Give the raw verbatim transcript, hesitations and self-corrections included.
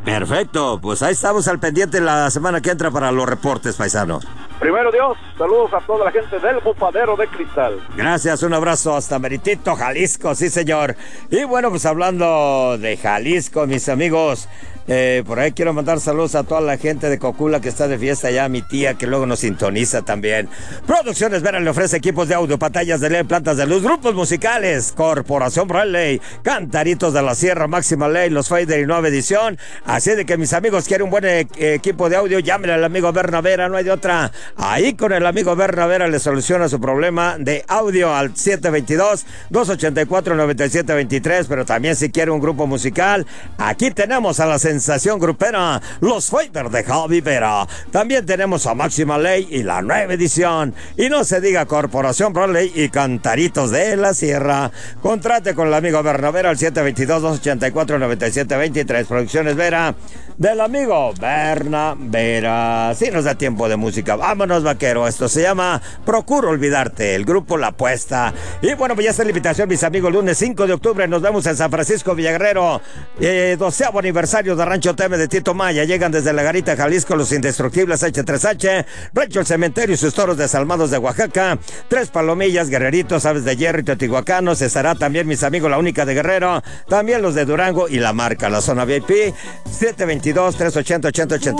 Perfecto, pues ahí estamos al pendiente la semana que entra para los reportes, paisano. Primero Dios, saludos a toda la gente del Bufadero de Cristal. Gracias, un abrazo hasta Meritito, Jalisco, sí señor. Y bueno, pues hablando de Jalisco, mis amigos, eh, por ahí quiero mandar saludos a toda la gente de Cocula que está de fiesta ya, mi tía que luego nos sintoniza también. Producciones Vera le ofrece equipos de audio, pantallas de L E D, plantas de luz, grupos musicales, Corporación Bradley, Cantaritos de la Sierra, Máxima Ley, Los Fader y Nueva Edición. Así de que mis amigos quieren un buen e- equipo de audio, llámenle al amigo Bernavera, no hay de otra. Ahí con el amigo Bernavera le soluciona su problema de audio al siete dos dos, dos ocho cuatro, nueve siete dos tres, pero también si quiere un grupo musical, aquí tenemos a la sensación grupera, Los Fader de Javi Vera. También tenemos a Máxima Ley y la Nueva Edición. Y no se diga Corporación Bradley y Cantaritos de la Sierra. Contrate con el amigo Bernavera al siete dos dos, dos ocho cuatro, nueve siete dos tres. Producciones Vera, del amigo Berna Vera. Si nos da tiempo de música, vámonos vaquero. Esto se llama Procuro Olvidarte, el grupo La Apuesta. Y bueno, pues ya está la invitación, mis amigos. Lunes cinco de octubre nos vemos en San Francisco Villaguerrero, eh, doceavo aniversario de Rancho Teme de Tito Maya. Llegan desde La Garita, Jalisco, los indestructibles H tres H, Rancho El Cementerio y sus toros desalmados de Oaxaca, Tres Palomillas, Guerreritos, Aves de Hierro y Teotihuacanos. Estará también, mis amigos, La Única de Guerrero, también los de Durango y La Marca, la zona V I P, siete dos dos, tres ochenta, ochenta ochenta.